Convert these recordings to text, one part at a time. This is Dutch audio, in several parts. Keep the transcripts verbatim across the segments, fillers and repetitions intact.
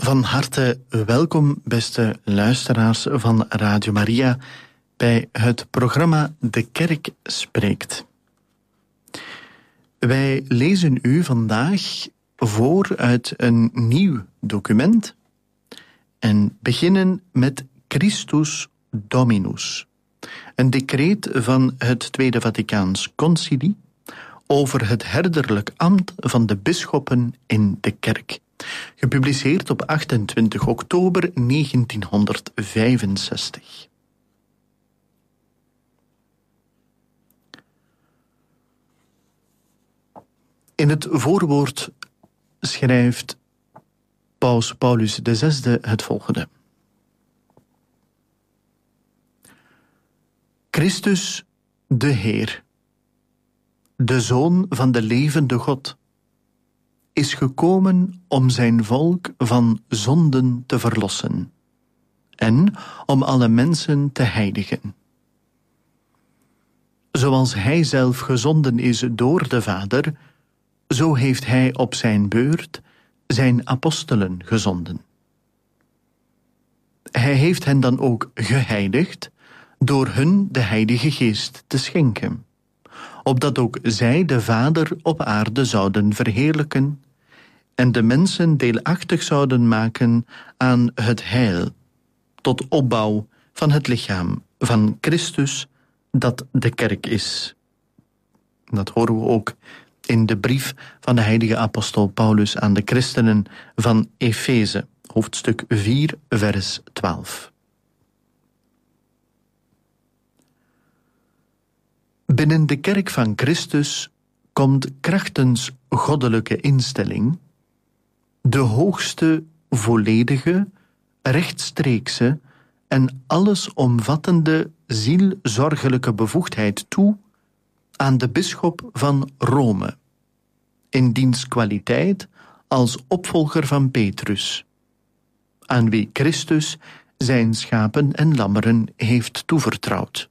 Van harte welkom, beste luisteraars van Radio Maria, bij het programma De Kerk Spreekt. Wij lezen u vandaag voor uit een nieuw document en beginnen met Christus Dominus, een decreet van het Tweede Vaticaans Concilie over het herderlijk ambt van de bisschoppen in de kerk. Gepubliceerd op achtentwintig oktober negentienhonderdvijfenzestig. In het voorwoord schrijft Paus Paulus de zesde het volgende. Christus, de Heer, de Zoon van de levende God, is gekomen om zijn volk van zonden te verlossen en om alle mensen te heiligen. Zoals hij zelf gezonden is door de Vader, zo heeft hij op zijn beurt zijn apostelen gezonden. Hij heeft hen dan ook geheiligd door hun de Heilige Geest te schenken, opdat ook zij de Vader op aarde zouden verheerlijken en de mensen deelachtig zouden maken aan het heil, tot opbouw van het lichaam van Christus, dat de kerk is. Dat horen we ook in de brief van de heilige apostel Paulus aan de christenen van Efeze, hoofdstuk vier, vers twaalf. Binnen de kerk van Christus komt krachtens goddelijke instelling de hoogste, volledige, rechtstreekse en allesomvattende zielzorgelijke bevoegdheid toe aan de bisschop van Rome, in diens kwaliteit als opvolger van Petrus, aan wie Christus zijn schapen en lammeren heeft toevertrouwd.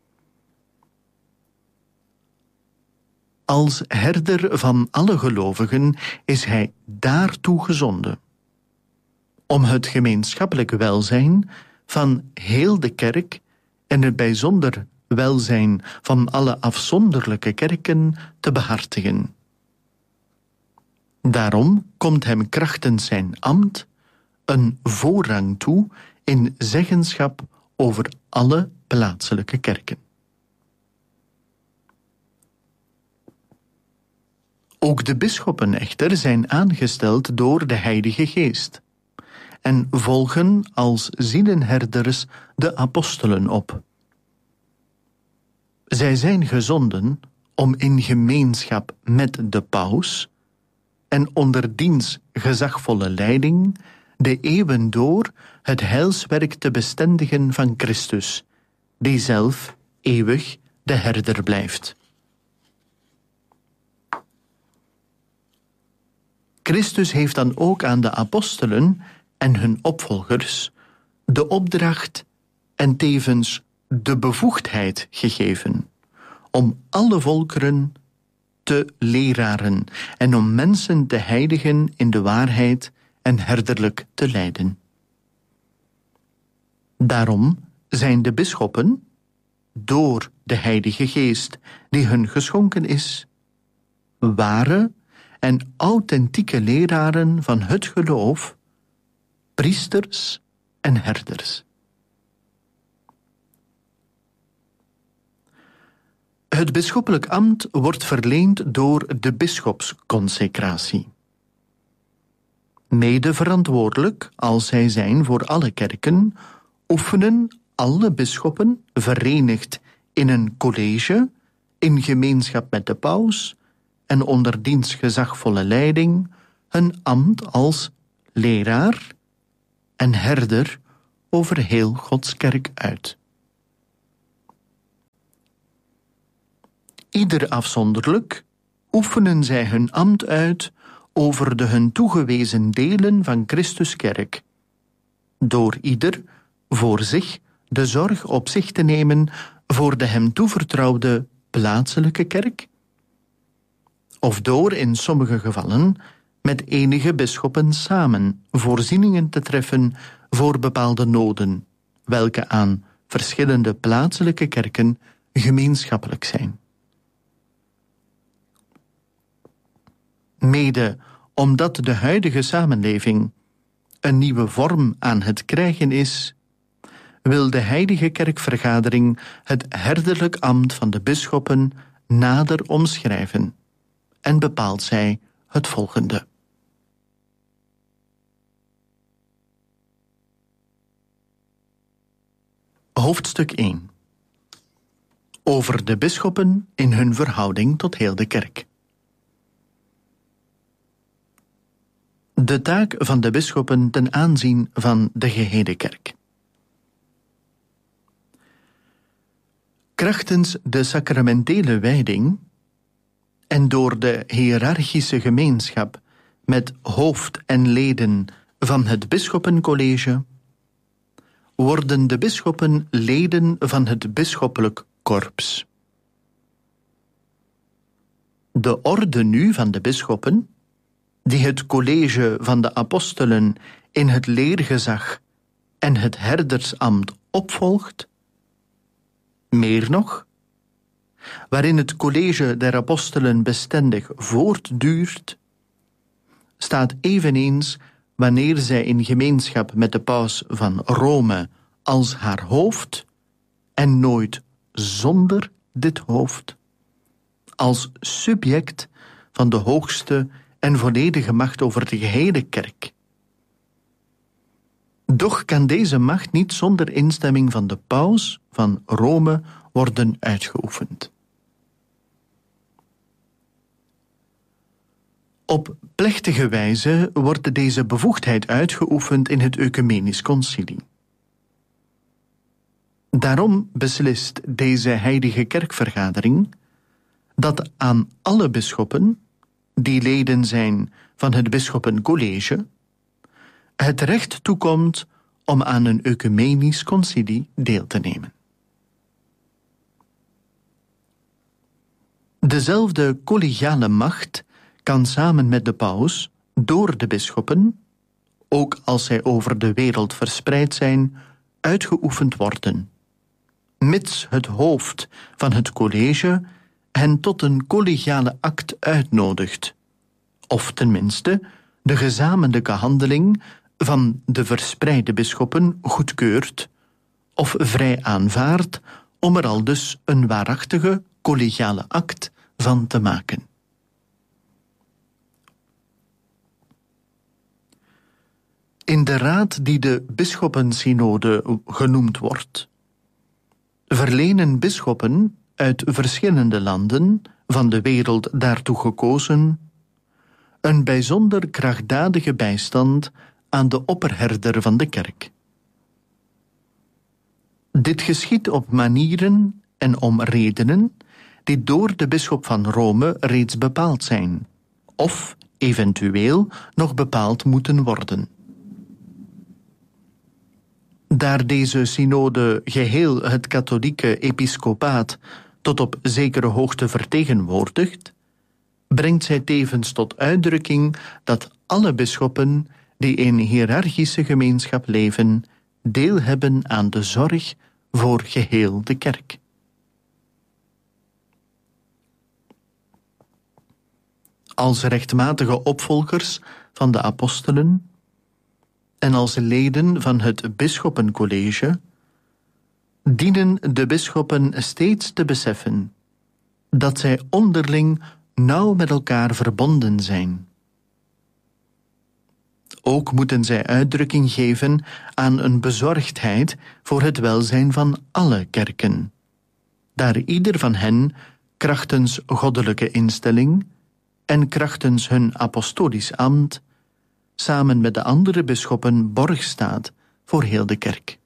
Als herder van alle gelovigen is hij daartoe gezonden, om het gemeenschappelijk welzijn van heel de kerk en het bijzonder welzijn van alle afzonderlijke kerken te behartigen. Daarom komt hem krachtens zijn ambt een voorrang toe in zeggenschap over alle plaatselijke kerken. Ook de bisschoppen echter zijn aangesteld door de Heilige Geest en volgen als zielenherders de apostelen op. Zij zijn gezonden om in gemeenschap met de paus en onder diens gezagvolle leiding de eeuwen door het heilswerk te bestendigen van Christus, die zelf eeuwig de herder blijft. Christus heeft dan ook aan de apostelen en hun opvolgers de opdracht en tevens de bevoegdheid gegeven om alle volkeren te leraren en om mensen te heiligen in de waarheid en herderlijk te leiden. Daarom zijn de bisschoppen, door de Heilige Geest die hun geschonken is, ware en authentieke leraren van het geloof, priesters en herders. Het bisschoppelijk ambt wordt verleend door de bisschopsconsecratie. Mede verantwoordelijk, als zij zijn voor alle kerken, oefenen alle bisschoppen verenigd in een college, in gemeenschap met de paus en onder diens gezagvolle leiding, hun ambt als leraar en herder over heel Gods kerk uit. Ieder afzonderlijk oefenen zij hun ambt uit over de hun toegewezen delen van Christus kerk, door ieder voor zich de zorg op zich te nemen voor de hem toevertrouwde plaatselijke kerk, of door in sommige gevallen met enige bisschoppen samen voorzieningen te treffen voor bepaalde noden, welke aan verschillende plaatselijke kerken gemeenschappelijk zijn. Mede omdat de huidige samenleving een nieuwe vorm aan het krijgen is, wil de Heilige Kerkvergadering het herderlijk ambt van de bisschoppen nader omschrijven en bepaalt zij het volgende. Hoofdstuk één. Over de bisschoppen in hun verhouding tot heel de kerk. De taak van de bisschoppen ten aanzien van de gehele kerk. Krachtens de sacramentele wijding en door de hiërarchische gemeenschap met hoofd en leden van het bisschoppencollege worden de bisschoppen leden van het bisschoppelijk korps. De orde nu van de bisschoppen, die het college van de apostelen in het leergezag en het herdersambt opvolgt, meer nog, waarin het college der apostelen bestendig voortduurt, staat eveneens wanneer zij in gemeenschap met de paus van Rome als haar hoofd, en nooit zonder dit hoofd, als subject van de hoogste en volledige macht over de gehele kerk. Doch kan deze macht niet zonder instemming van de paus van Rome worden uitgeoefend. Op plechtige wijze wordt deze bevoegdheid uitgeoefend in het Ecumenisch Concilie. Daarom beslist deze heilige kerkvergadering dat aan alle bisschoppen, die leden zijn van het bisschoppencollege, het recht toekomt om aan een Ecumenisch Concilie deel te nemen. Dezelfde collegiale macht kan samen met de paus door de bisschoppen, ook als zij over de wereld verspreid zijn, uitgeoefend worden, mits het hoofd van het college hen tot een collegiale act uitnodigt, of tenminste de gezamenlijke handeling van de verspreide bisschoppen goedkeurt of vrij aanvaardt om er al dus een waarachtige collegiale act van te maken. In de raad die de bisschoppensynode genoemd wordt, verlenen bisschoppen uit verschillende landen van de wereld daartoe gekozen een bijzonder krachtdadige bijstand aan de opperherder van de kerk. Dit geschiedt op manieren en om redenen die door de bisschop van Rome reeds bepaald zijn, of eventueel nog bepaald moeten worden. Daar deze synode geheel het katholieke episcopaat tot op zekere hoogte vertegenwoordigt, brengt zij tevens tot uitdrukking dat alle bisschoppen die in hiërarchische gemeenschap leven, deel hebben aan de zorg voor geheel de kerk. Als rechtmatige opvolgers van de apostelen en als leden van het bisschoppencollege dienen de bisschoppen steeds te beseffen dat zij onderling nauw met elkaar verbonden zijn. Ook moeten zij uitdrukking geven aan een bezorgdheid voor het welzijn van alle kerken, daar ieder van hen krachtens goddelijke instelling en krachtens hun apostolisch ambt samen met de andere bisschoppen borg staat voor heel de kerk.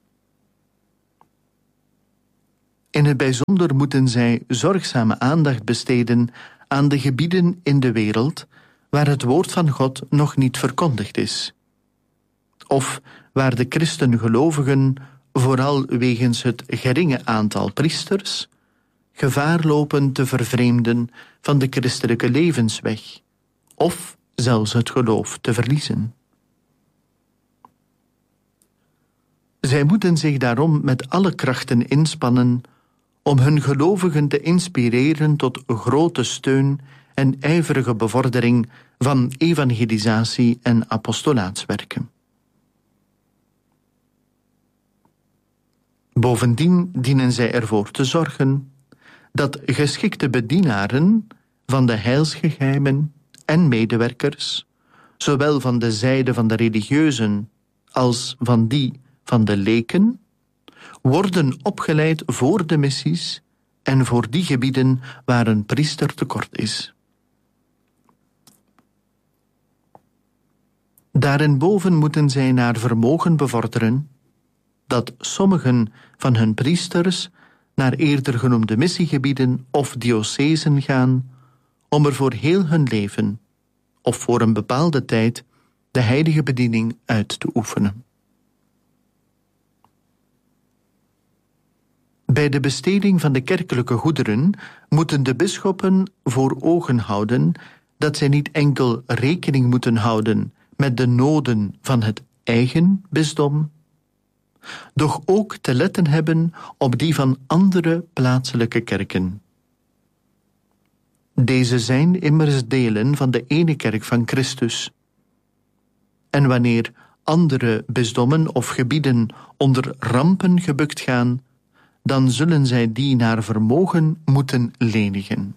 In het bijzonder moeten zij zorgzame aandacht besteden aan de gebieden in de wereld waar het woord van God nog niet verkondigd is, of waar de christengelovigen vooral wegens het geringe aantal priesters gevaar lopen te vervreemden van de christelijke levensweg, of zelfs het geloof te verliezen. Zij moeten zich daarom met alle krachten inspannen om hun gelovigen te inspireren tot grote steun en ijverige bevordering van evangelisatie en apostolaatswerken. Bovendien dienen zij ervoor te zorgen dat geschikte bedienaren van de heilsgeheimen en medewerkers, zowel van de zijde van de religieuzen als van die van de leken, worden opgeleid voor de missies en voor die gebieden waar een priester tekort is. Daarenboven moeten zij naar vermogen bevorderen dat sommigen van hun priesters naar eerder genoemde missiegebieden of diocesen gaan om er voor heel hun leven of voor een bepaalde tijd de heilige bediening uit te oefenen. Bij de besteding van de kerkelijke goederen moeten de bisschoppen voor ogen houden dat zij niet enkel rekening moeten houden met de noden van het eigen bisdom, doch ook te letten hebben op die van andere plaatselijke kerken. Deze zijn immers delen van de ene kerk van Christus. En wanneer andere bisdommen of gebieden onder rampen gebukt gaan, dan zullen zij die naar vermogen moeten lenigen.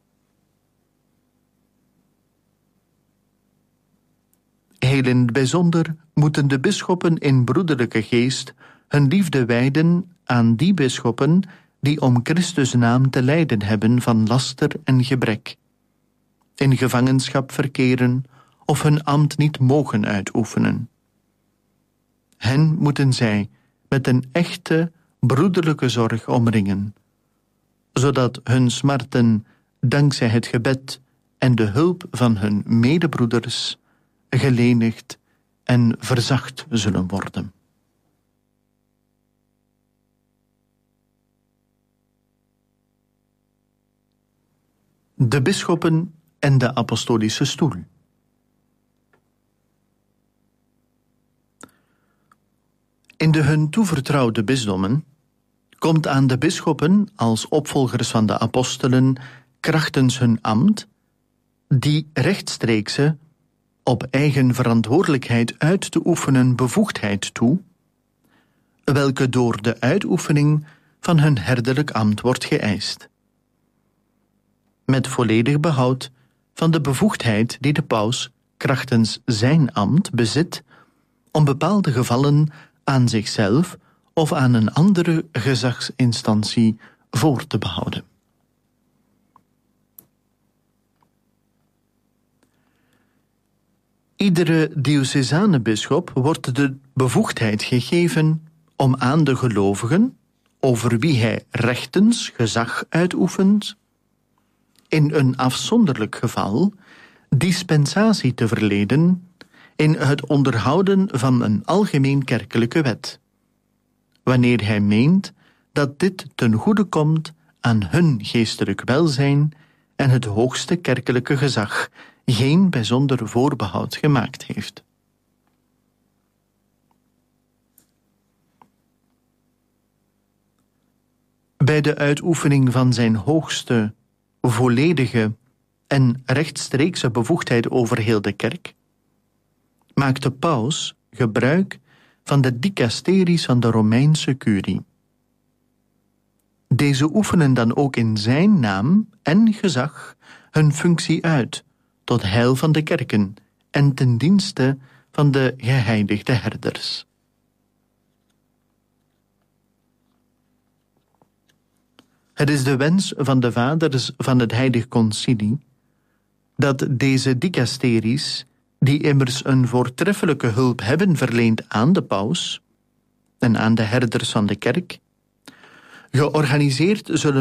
Heel in het bijzonder moeten de bisschoppen in broederlijke geest hun liefde wijden aan die bisschoppen die om Christus naam te lijden hebben van laster en gebrek, in gevangenschap verkeren of hun ambt niet mogen uitoefenen. Hen moeten zij met een echte broederlijke zorg omringen, zodat hun smarten dankzij het gebed en de hulp van hun medebroeders gelenigd en verzacht zullen worden. De bisschoppen en de apostolische stoel. In de hun toevertrouwde bisdommen komt aan de bisschoppen als opvolgers van de apostelen krachtens hun ambt die rechtstreekse, op eigen verantwoordelijkheid uit te oefenen bevoegdheid toe, welke door de uitoefening van hun herderlijk ambt wordt geëist. Met volledig behoud van de bevoegdheid die de paus krachtens zijn ambt bezit om bepaalde gevallen aan zichzelf of aan een andere gezagsinstantie voor te behouden. Iedere diocesane bisschop wordt de bevoegdheid gegeven om aan de gelovigen, over wie hij rechtens gezag uitoefent, in een afzonderlijk geval dispensatie te verlenen in het onderhouden van een algemeen kerkelijke wet, wanneer hij meent dat dit ten goede komt aan hun geestelijk welzijn en het hoogste kerkelijke gezag geen bijzonder voorbehoud gemaakt heeft. Bij de uitoefening van zijn hoogste, volledige en rechtstreekse bevoegdheid over heel de kerk maakt de paus gebruik van de dicasteries van de Romeinse curie. Deze oefenen dan ook in zijn naam en gezag hun functie uit tot heil van de kerken en ten dienste van de geheiligde herders. Het is de wens van de vaders van het Heilig Concilie dat deze dicasteries, die immers een voortreffelijke hulp hebben verleend aan de paus en aan de herders van de kerk, georganiseerd zullen